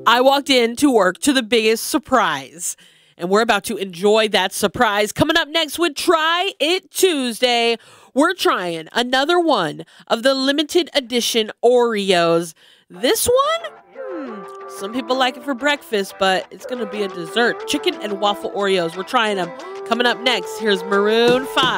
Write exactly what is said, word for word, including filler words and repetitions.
I walked into work to the biggest surprise, and we're about to enjoy that surprise. Coming up next with Try It Tuesday, we're trying another one of the limited edition Oreos. This one, hmm, some people like it for breakfast, but it's going to be a dessert. Chicken and waffle Oreos. We're trying them. Coming up next, here's Maroon five.